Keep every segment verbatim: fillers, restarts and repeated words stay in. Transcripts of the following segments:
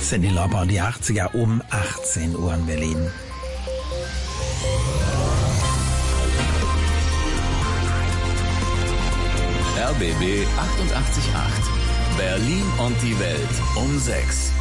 Cyndi Lauper und die achtziger um achtzehn Uhr in Berlin. R B B achtundachtzig Komma acht. Berlin und die Welt um sechs.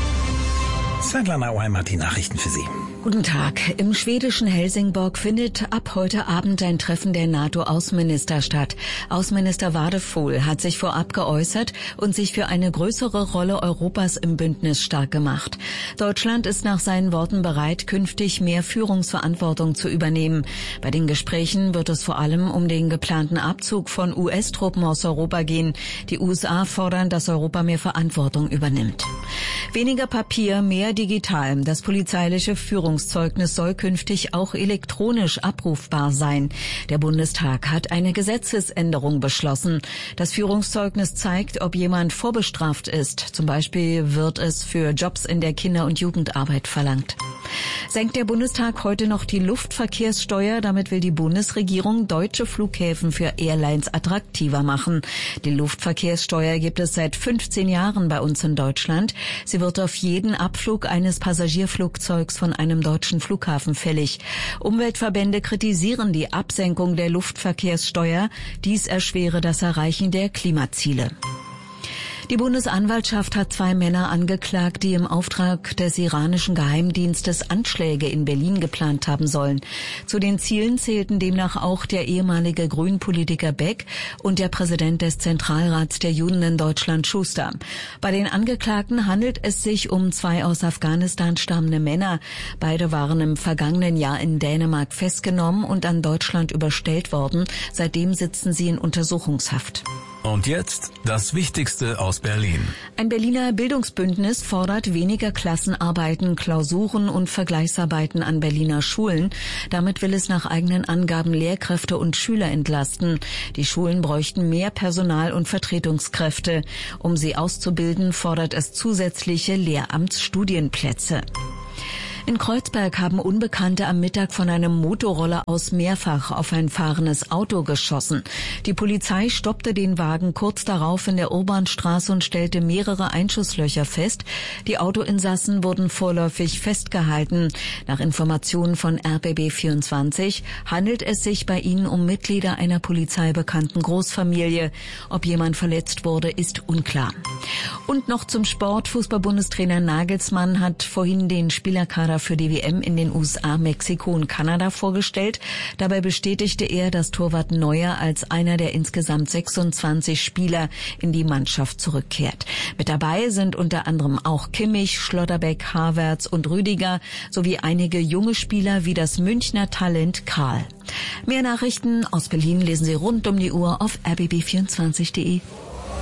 Svetlana Auheim hat die Nachrichten für Sie. Guten Tag. Im schwedischen Helsingborg findet ab heute Abend ein Treffen der NATO-Außenminister statt. Außenminister Wadefuhl hat sich vorab geäußert und sich für eine größere Rolle Europas im Bündnis stark gemacht. Deutschland ist nach seinen Worten bereit, künftig mehr Führungsverantwortung zu übernehmen. Bei den Gesprächen wird es vor allem um den geplanten Abzug von U S-Truppen aus Europa gehen. Die U S A fordern, dass Europa mehr Verantwortung übernimmt. Weniger Papier, mehr digital. Das polizeiliche Führungszeugnis soll künftig auch elektronisch abrufbar sein. Der Bundestag hat eine Gesetzesänderung beschlossen. Das Führungszeugnis zeigt, ob jemand vorbestraft ist. Zum Beispiel wird es für Jobs in der Kinder- und Jugendarbeit verlangt. Senkt der Bundestag heute noch die Luftverkehrssteuer? Damit will die Bundesregierung deutsche Flughäfen für Airlines attraktiver machen. Die Luftverkehrssteuer gibt es seit fünfzehn Jahren bei uns in Deutschland. Sie wird auf jeden Abflug eines Passagierflugzeugs von einem deutschen Flughafen fällig. Umweltverbände kritisieren die Absenkung der Luftverkehrssteuer. Dies erschwere das Erreichen der Klimaziele. Die Bundesanwaltschaft hat zwei Männer angeklagt, die im Auftrag des iranischen Geheimdienstes Anschläge in Berlin geplant haben sollen. Zu den Zielen zählten demnach auch der ehemalige Grünpolitiker Beck und der Präsident des Zentralrats der Juden in Deutschland, Schuster. Bei den Angeklagten handelt es sich um zwei aus Afghanistan stammende Männer. Beide waren im vergangenen Jahr in Dänemark festgenommen und an Deutschland überstellt worden. Seitdem sitzen sie in Untersuchungshaft. Und jetzt das Wichtigste aus Berlin. Ein Berliner Bildungsbündnis fordert weniger Klassenarbeiten, Klausuren und Vergleichsarbeiten an Berliner Schulen. Damit will es nach eigenen Angaben Lehrkräfte und Schüler entlasten. Die Schulen bräuchten mehr Personal und Vertretungskräfte. Um sie auszubilden, fordert es zusätzliche Lehramtsstudienplätze. In Kreuzberg haben Unbekannte am Mittag von einem Motorroller aus mehrfach auf ein fahrendes Auto geschossen. Die Polizei stoppte den Wagen kurz darauf in der Urbanstraße und stellte mehrere Einschusslöcher fest. Die Autoinsassen wurden vorläufig festgehalten. Nach Informationen von R B B vierundzwanzig handelt es sich bei ihnen um Mitglieder einer polizeibekannten Großfamilie. Ob jemand verletzt wurde, ist unklar. Und noch zum Sport. Fußball-Bundestrainer Nagelsmann hat vorhin den Spielerkader für die W M in den U S A, Mexiko und Kanada vorgestellt. Dabei bestätigte er, dass Torwart Neuer als einer der insgesamt sechsundzwanzig Spieler in die Mannschaft zurückkehrt. Mit dabei sind unter anderem auch Kimmich, Schlotterbeck, Havertz und Rüdiger sowie einige junge Spieler wie das Münchner Talent Karl. Mehr Nachrichten aus Berlin lesen Sie rund um die Uhr auf r b b vierundzwanzig punkt de.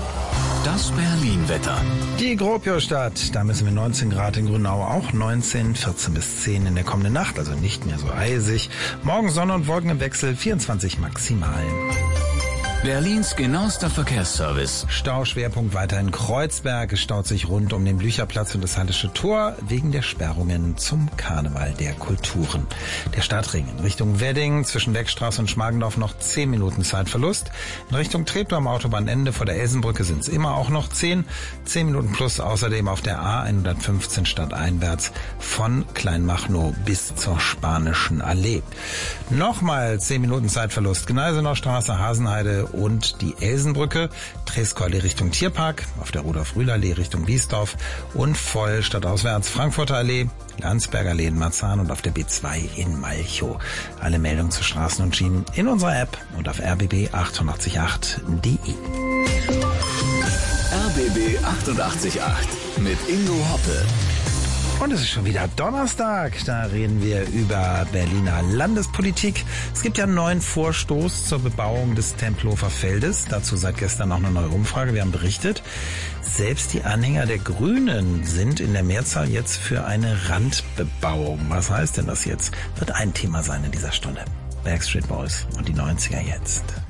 Das Berlin-Wetter. Die Gropiusstadt, da müssen wir neunzehn Grad, in Grünau auch neunzehn, vierzehn bis zehn in der kommenden Nacht, also nicht mehr so eisig. Morgen Sonne und Wolken im Wechsel, vierundzwanzig maximal. Berlins genauester Verkehrsservice. Stauschwerpunkt weiter in Kreuzberg. Es staut sich rund um den Blücherplatz und das Hallische Tor wegen der Sperrungen zum Karneval der Kulturen. Der Stadtring in Richtung Wedding, zwischen Wegstraße und Schmargendorf noch zehn Minuten Zeitverlust. In Richtung Treptow am Autobahnende vor der Elsenbrücke sind es immer auch noch zehn. zehn Minuten plus außerdem auf der A hundertfünfzehn stadteinwärts von Kleinmachnow bis zur Spanischen Allee. Nochmal zehn Minuten Zeitverlust. Gneisenauer Straße, Hasenheide und die Elsenbrücke, Treskau Allee Richtung Tierpark, auf der Rudolf-Rühl Allee Richtung Biesdorf und voll stadtauswärts Frankfurter Allee, Landsberger Allee in Marzahn und auf der B zwei in Malchow. Alle Meldungen zu Straßen und Schienen in unserer App und auf r b b achtundachtzig Komma acht punkt de. R B B achtundachtzig Komma acht mit Ingo Hoppe. Und es ist schon wieder Donnerstag, da reden wir über Berliner Landespolitik. Es gibt ja einen neuen Vorstoß zur Bebauung des Tempelhofer Feldes. Dazu seit gestern auch eine neue Umfrage, wir haben berichtet. Selbst die Anhänger der Grünen sind in der Mehrzahl jetzt für eine Randbebauung. Was heißt denn das jetzt? Wird ein Thema sein in dieser Stunde. Backstreet Boys und die neunziger jetzt.